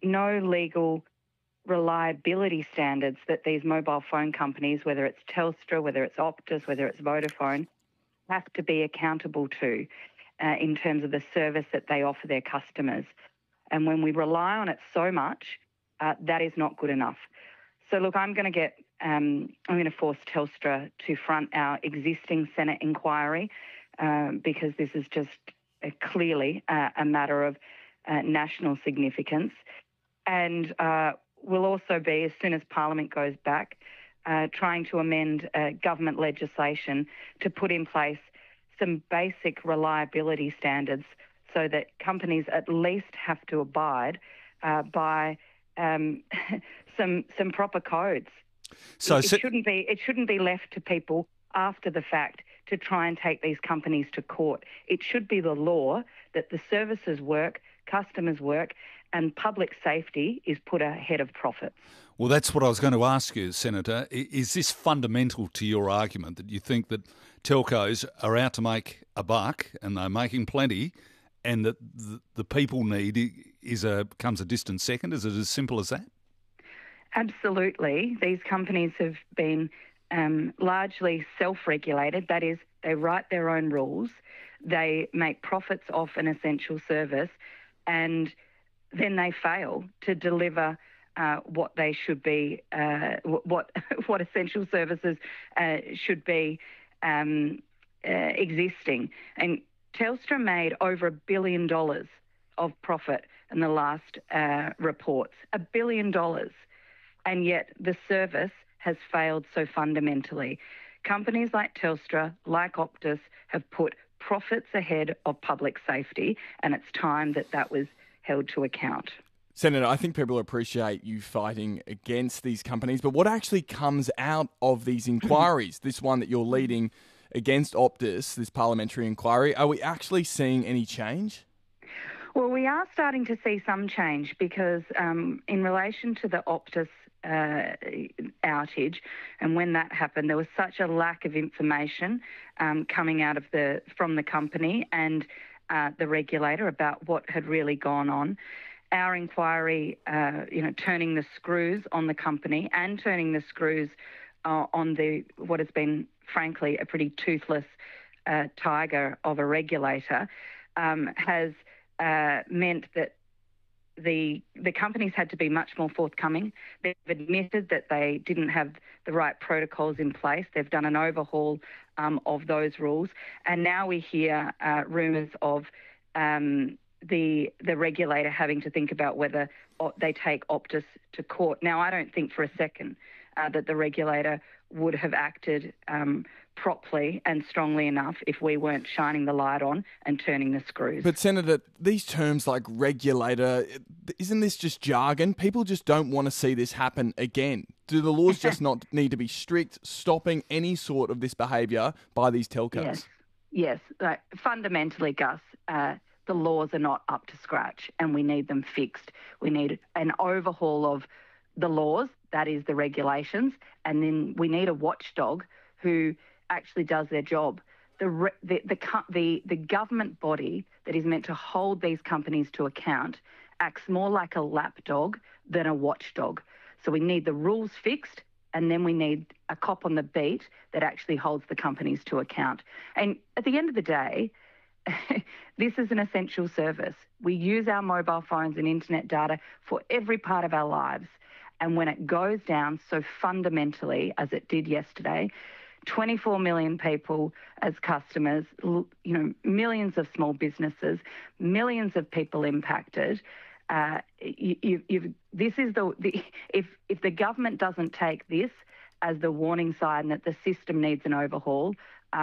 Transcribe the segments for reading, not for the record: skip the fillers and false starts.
no legal reliability standards that these mobile phone companies, whether it's Telstra, whether it's Optus, whether it's Vodafone, have to be accountable to in terms of the service that they offer their customers. And when we rely on it so much, that is not good enough. So look, I'm going to force Telstra to front our existing Senate inquiry because this is just clearly a matter of national significance. And we'll also be, as soon as Parliament goes back, trying to amend government legislation to put in place some basic reliability standards so that companies at least have to abide by some proper codes. So it shouldn't be left to people after the fact to try and take these companies to court. It should be the law that the services work, customers work, and public safety is put ahead of profits. Well, that's what I was going to ask you, Senator. Is this fundamental to your argument, that you think that telcos are out to make a buck and they're making plenty, and that the people need comes a distant second? Is it as simple as that? Absolutely. These companies have been largely self-regulated. That is, they write their own rules, they make profits off an essential service, and then they fail to deliver what they should be, what essential services should be existing. And Telstra made over $1 billion of profit in the last reports, $1 billion, and yet the service has failed so fundamentally. Companies like Telstra, like Optus, have put profits ahead of public safety, and it's time that was held to account. Senator, I think people appreciate you fighting against these companies, but what actually comes out of these inquiries, this one that you're leading against Optus, this parliamentary inquiry, are we actually seeing any change? Well, we are starting to see some change because in relation to the Optus outage, and when that happened, there was such a lack of information coming out of from the company and the regulator about what had really gone on. Our inquiry, turning the screws on the company and turning the screws on what has been, frankly, a pretty toothless tiger of a regulator, has meant that the companies had to be much more forthcoming. They've admitted that they didn't have the right protocols in place. They've done an overhaul of those rules. And now we hear rumours of the regulator having to think about whether they take Optus to court. Now, I don't think for a second that the regulator would have acted properly and strongly enough if we weren't shining the light on and turning the screws. But Senator, these terms like regulator, isn't this just jargon? People just don't want to see this happen again. Do the laws just not need to be strict, stopping any sort of this behaviour by these telcos? Yes. Fundamentally, Gus, the laws are not up to scratch and we need them fixed. We need an overhaul of the laws, that is the regulations, and then we need a watchdog who actually does their job. The government body that is meant to hold these companies to account acts more like a lapdog than a watchdog. So we need the rules fixed, and then we need a cop on the beat that actually holds the companies to account. And at the end of the day, this is an essential service. We use our mobile phones and internet data for every part of our lives. And when it goes down so fundamentally as it did yesterday, 24 million people as customers, millions of small businesses, millions of people impacted. This is if the government doesn't take this as the warning sign that the system needs an overhaul,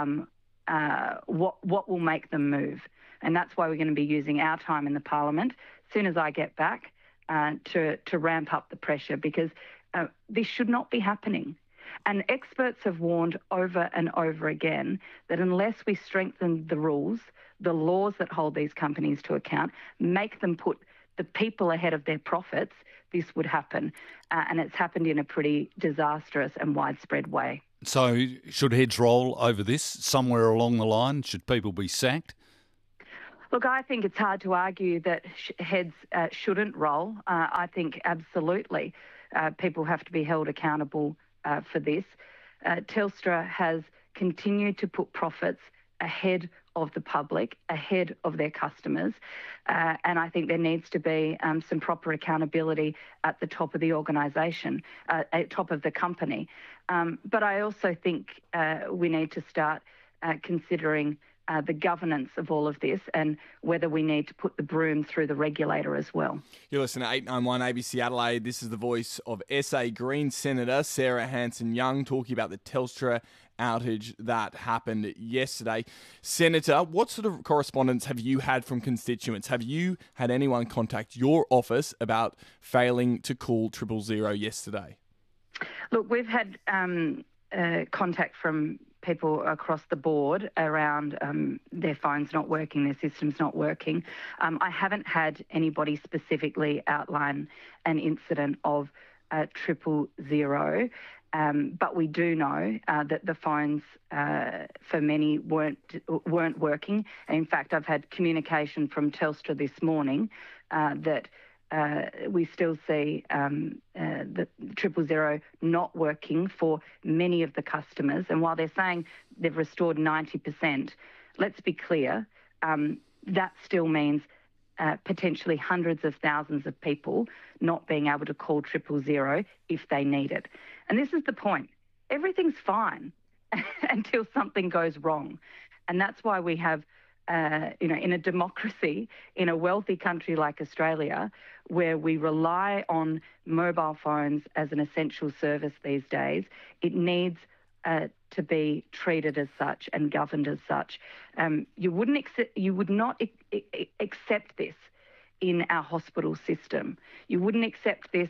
what will make them move? And that's why we're going to be using our time in the Parliament as soon as I get back to ramp up the pressure, because this should not be happening. And experts have warned over and over again that unless we strengthen the rules, the laws that hold these companies to account, make them put the people ahead of their profits, this would happen. And it's happened in a pretty disastrous and widespread way. So should heads roll over this somewhere along the line? Should people be sacked? Look, I think it's hard to argue that heads shouldn't roll. I think absolutely people have to be held accountable for this. Telstra has continued to put profits ahead of the public, ahead of their customers, and I think there needs to be some proper accountability at the top of the organisation, at top of the company. But I also think we need to start considering the governance of all of this and whether we need to put the broom through the regulator as well. You're listening to 891 ABC Adelaide. This is the voice of SA Green Senator Sarah Hanson-Young talking about the Telstra outage that happened yesterday. Senator, what sort of correspondence have you had from constituents? Have you had anyone contact your office about failing to call 000 yesterday? Look, we've had contact from people across the board around their phones not working, their systems not working. I haven't had anybody specifically outline an incident of 000, but we do know that the phones for many weren't working. And in fact, I've had communication from Telstra this morning that we still see the 000 not working for many of the customers. And while they're saying they've restored 90%, let's be clear, that still means potentially hundreds of thousands of people not being able to call 000 if they need it. And this is the point. Everything's fine until something goes wrong. And that's why we have in a democracy, in a wealthy country like Australia, where we rely on mobile phones as an essential service these days, it needs to be treated as such and governed as such. You would not accept this in our hospital system. You wouldn't accept this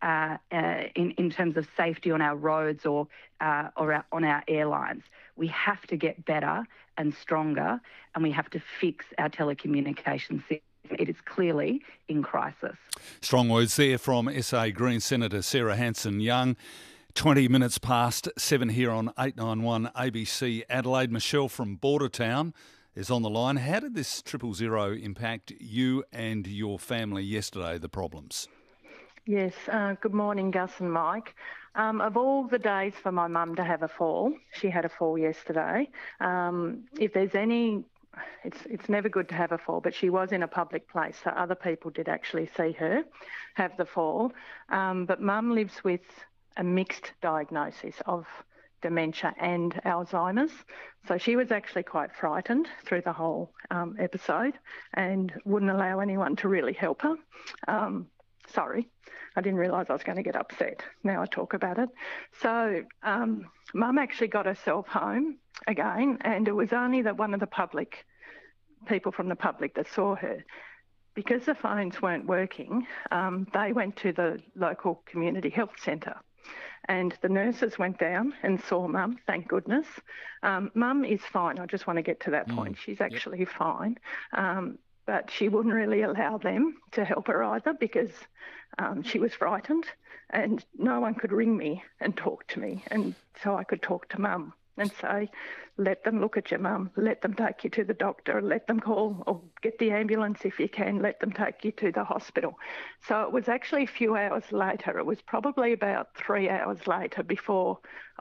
in terms of safety on our roads or on our airlines. We have to get better and stronger, and we have to fix our telecommunications system. It is clearly in crisis. Strong words there from SA Green Senator Sarah Hanson-Young. 20 minutes past 7 here on 891 ABC Adelaide. Michelle from Bordertown is on the line. How did this 000 impact you and your family yesterday, the problems? Yes, good morning, Gus and Mike. Of all the days for my mum to have a fall, she had a fall yesterday. If there's any, it's never good to have a fall, but she was in a public place, so other people did actually see her have the fall. But Mum lives with a mixed diagnosis of dementia and Alzheimer's, so she was actually quite frightened through the whole episode and wouldn't allow anyone to really help her. Sorry, I didn't realise I was going to get upset. Now I talk about it. So Mum actually got herself home again, and it was only that one of the people from the public that saw her. Because the phones weren't working, they went to the local community health centre, and the nurses went down and saw Mum, thank goodness. Mum is fine. I just want to get to that point. She's actually fine. But she wouldn't really allow them to help her either because she was frightened, and no one could ring me and talk to me. And so I could talk to Mum and say, let them look at you, Mum, let them take you to the doctor, let them call or get the ambulance if you can, let them take you to the hospital. So it was actually a few hours later. It was probably about 3 hours later before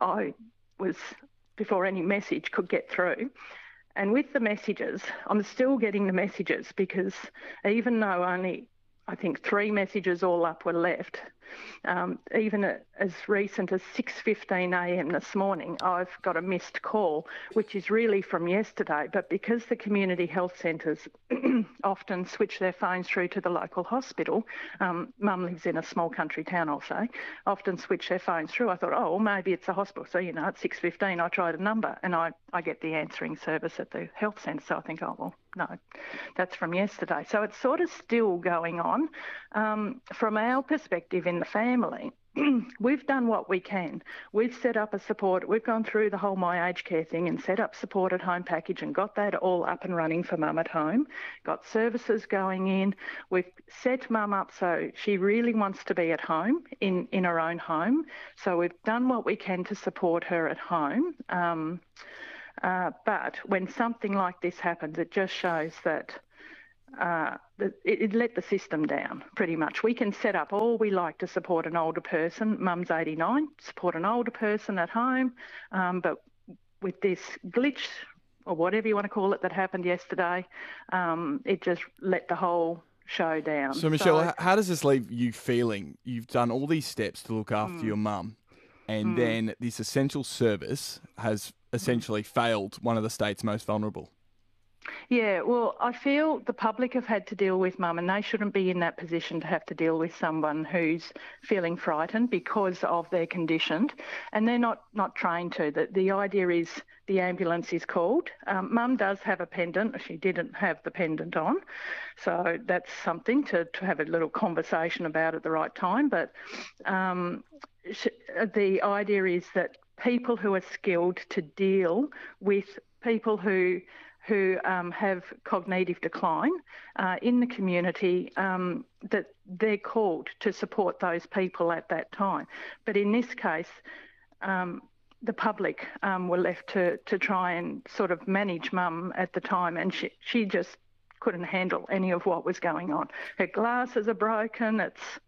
any message could get through. And with the messages, I'm still getting the messages because even though only, I think, 3 messages all up were left, even as recent as 6:15am this morning, I've got a missed call, which is really from yesterday. But because the community health centres often switch their phones through to the local hospital, Mum lives in a small country town, I'll say, often switch their phones through. I thought, well, maybe it's a hospital. So, at 6:15 I tried a number and I get the answering service at the health centre. So I think, oh, well, no, that's from yesterday. So it's sort of still going on. From our perspective in the family, we've done what we can. We've set up a support. We've gone through the whole My Aged Care thing and set up support at home package and got that all up and running for Mum at home, got services going in. We've set Mum up so she really wants to be at home in her own home. So we've done what we can to support her at home. But when something like this happens, it just shows that it let the system down pretty much. We can set up all we like to support an older person. Mum's 89, support an older person at home, but with this glitch or whatever you want to call it that happened yesterday, it just let the whole show down. So Michelle, how does this leave you feeling? You've done all these steps to look after your mum, and then this essential service has essentially failed one of the state's most vulnerable. Yeah, well, I feel the public have had to deal with Mum, and they shouldn't be in that position to have to deal with someone who's feeling frightened because of their condition, and they're not trained to. The idea is the ambulance is called. Mum does have a pendant. She didn't have the pendant on, so that's something to have a little conversation about at the right time. But the idea is that people who are skilled to deal with people who have cognitive decline in the community, that they're called to support those people at that time. But in this case, the public were left to try and sort of manage Mum at the time, and she just couldn't handle any of what was going on. Her glasses are broken.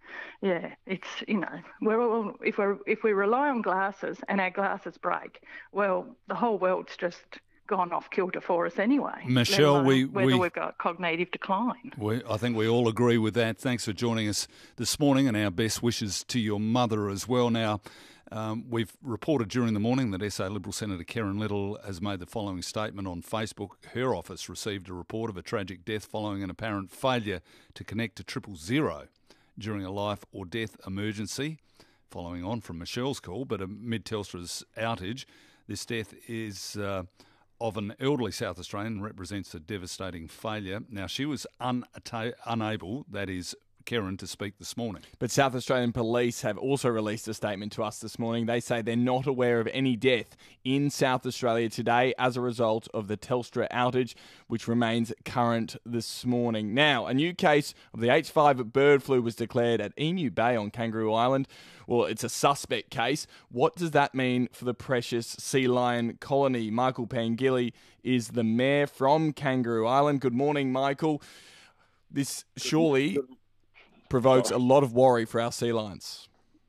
It's we're all, if we rely on glasses and our glasses break, well, the whole world's just gone off kilter for us anyway. Michelle, we've got cognitive decline. I think we all agree with that. Thanks for joining us this morning, and our best wishes to your mother as well. Now, we've reported during the morning that SA Liberal Senator Kerryn Little has made the following statement on Facebook. Her office received a report of a tragic death following an apparent failure to connect to 000 during a life or death emergency. Following on from Michelle's call, but amid Telstra's outage, this death is of an elderly South Australian and represents a devastating failure. Now, she was unable, that is, Kerryn, to speak this morning. But South Australian Police have also released a statement to us this morning. They say they're not aware of any death in South Australia today as a result of the Telstra outage, which remains current this morning. Now, a new case of the H5 bird flu was declared at Emu Bay on Kangaroo Island. Well, it's a suspect case. What does that mean for the precious sea lion colony? Michael Pangilly is the mayor from Kangaroo Island. Good morning, Michael. This surely provokes a lot of worry for our sea lions.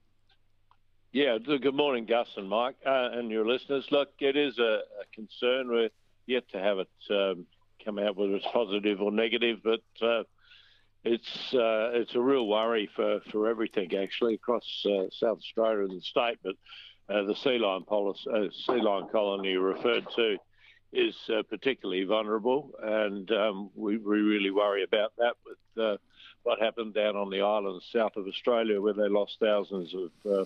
Yeah, good morning, Gus and Mike, and your listeners. Look, it is a concern. We're yet to have it come out whether it's positive or negative, but it's a real worry for everything actually across South Australia and the state. But the sea lion colony you referred to is particularly vulnerable, and we really worry about that with what happened down on the islands south of Australia, where they lost thousands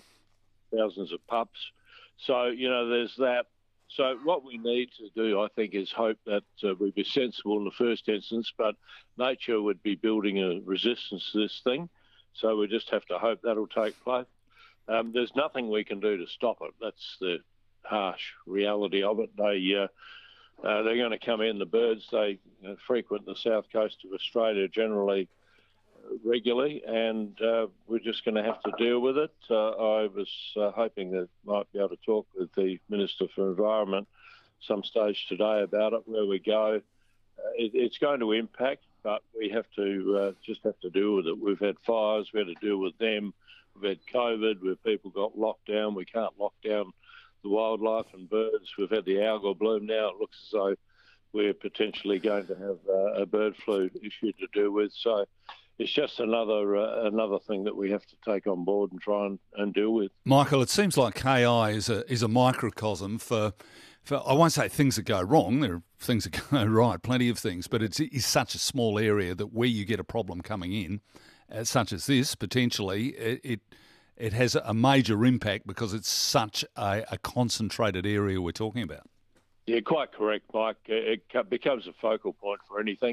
of pups. So there's that. So what we need to do, I think, is hope that we'd be sensible in the first instance, but nature would be building a resistance to this thing. So we just have to hope that'll take place. There's nothing we can do to stop it. That's the harsh reality of it. They're going to come in. The birds, they frequent the south coast of Australia generally regularly, and we're just going to have to deal with it. I was hoping that I might be able to talk with the Minister for Environment some stage today about it, where we go. It's going to impact, but we have to just have to deal with it. We've had fires, we had to deal with them. We've had COVID, where people got locked down. We can't lock down the wildlife and birds. We've had the algal bloom now. It looks as though we're potentially going to have a bird flu issue to deal with. So it's just another thing that we have to take on board and try and deal with. Michael, it seems like KI is a microcosm for I won't say things that go wrong. There are things that go right, plenty of things, but it's such a small area that where you get a problem coming in, such as this, potentially, it has a major impact because it's such a concentrated area we're talking about. Yeah, quite correct, Mike. It becomes a focal point for anything.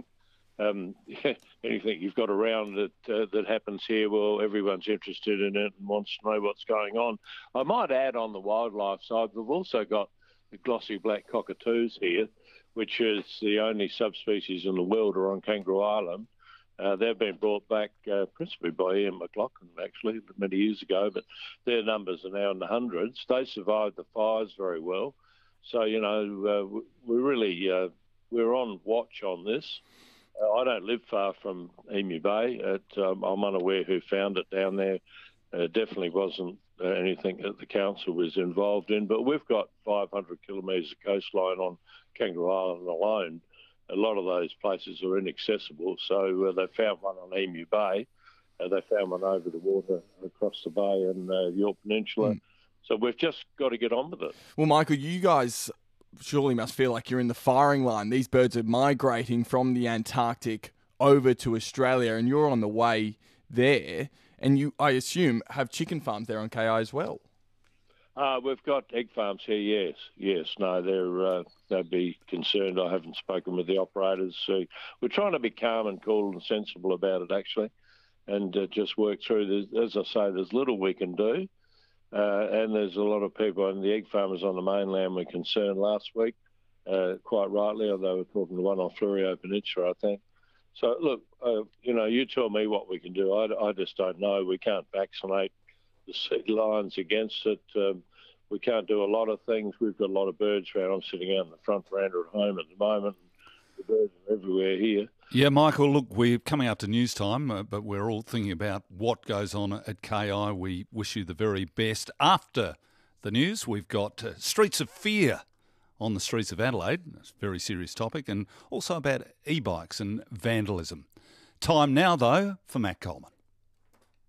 Anything you've got around that happens here, well, everyone's interested in it and wants to know what's going on. I might add on the wildlife side, we've also got the glossy black cockatoos here, which is the only subspecies in the world are on Kangaroo Island. They've been brought back principally by Ian McLaughlin, actually, many years ago, but their numbers are now in the hundreds. They survived the fires very well. So, we're really we're on watch on this. I don't live far from Emu Bay. I'm unaware who found it down there. Definitely wasn't anything that the council was involved in, but we've got 500 kilometres of coastline on Kangaroo Island alone. A lot of those places are inaccessible, so they found one on Emu Bay. They found one over the water across the bay and the Yorke Peninsula. So we've just got to get on with it. Well, Michael, you guys surely must feel like you're in the firing line. These birds are migrating from the Antarctic over to Australia, and you're on the way there. And you, I assume, have chicken farms there on KI as well. We've got egg farms here, yes. No, they'd be concerned. I haven't spoken with the operators. So we're trying to be calm and cool and sensible about it, actually, and just work through. As I say, there's little we can do. And there's a lot of people, and the egg farmers on the mainland were concerned last week, quite rightly, although they were talking to one on Fleurieu Peninsula, I think. So, look, you tell me what we can do. I just don't know. We can't vaccinate the sea lions against it. We can't do a lot of things. We've got a lot of birds around. I'm sitting out in the front veranda at home at the moment. The birds are everywhere here. Yeah, Michael, look, we're coming up to news time, but we're all thinking about what goes on at KI. We wish you the very best. After the news, we've got Streets of Fear on the streets of Adelaide. It's a very serious topic, and also about e-bikes and vandalism. Time now, though, for Matt Coleman.